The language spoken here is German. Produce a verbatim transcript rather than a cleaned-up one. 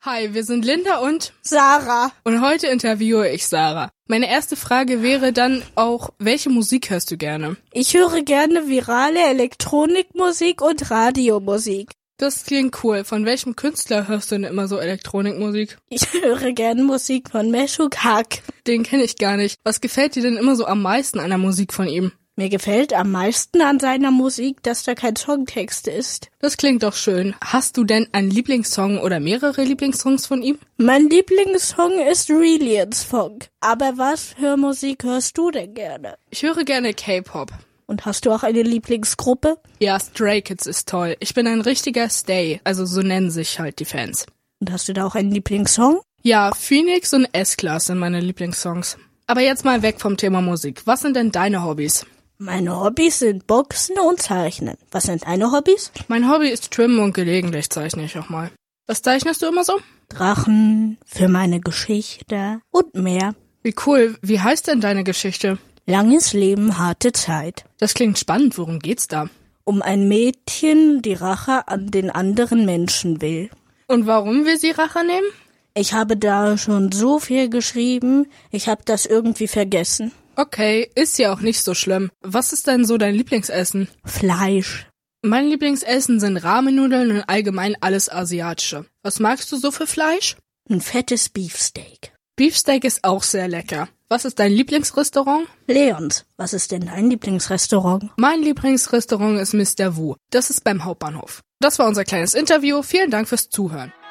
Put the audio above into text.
Hi, wir sind Linda und Sarah. Und heute interviewe ich Sarah. Meine erste Frage wäre dann auch, welche Musik hörst du gerne? Ich höre gerne virale Elektronikmusik und Radiomusik. Das klingt cool. Von welchem Künstler hörst du denn immer so Elektronikmusik? Ich höre gerne Musik von Mesut Hack. Den kenne ich gar nicht. Was gefällt dir denn immer so am meisten an der Musik von ihm? Mir gefällt am meisten an seiner Musik, dass da kein Songtext ist. Das klingt doch schön. Hast du denn einen Lieblingssong oder mehrere Lieblingssongs von ihm? Mein Lieblingssong ist Reliance Funk. Aber was für Musik hörst du denn gerne? Ich höre gerne K-Pop. Und hast du auch eine Lieblingsgruppe? Ja, Stray Kids ist toll. Ich bin ein richtiger Stay, also so nennen sich halt die Fans. Und hast du da auch einen Lieblingssong? Ja, Phoenix und S-Class sind meine Lieblingssongs. Aber jetzt mal weg vom Thema Musik. Was sind denn deine Hobbys? Meine Hobbys sind Boxen und Zeichnen. Was sind deine Hobbys? Mein Hobby ist Trimmen und gelegentlich zeichne ich auch mal. Was zeichnest du immer so? Drachen, für meine Geschichte und mehr. Wie cool. Wie heißt denn deine Geschichte? Langes Leben, harte Zeit. Das klingt spannend. Worum geht's da? Um ein Mädchen, die Rache an den anderen Menschen will. Und warum will sie Rache nehmen? Ich habe da schon so viel geschrieben, ich habe das irgendwie vergessen. Okay, ist ja auch nicht so schlimm. Was ist denn so dein Lieblingsessen? Fleisch. Mein Lieblingsessen sind Ramennudeln und allgemein alles Asiatische. Was magst du so für Fleisch? Ein fettes Beefsteak. Beefsteak ist auch sehr lecker. Was ist dein Lieblingsrestaurant? Leons, was ist denn dein Lieblingsrestaurant? Mein Lieblingsrestaurant ist Mister Wu. Das ist beim Hauptbahnhof. Das war unser kleines Interview. Vielen Dank fürs Zuhören.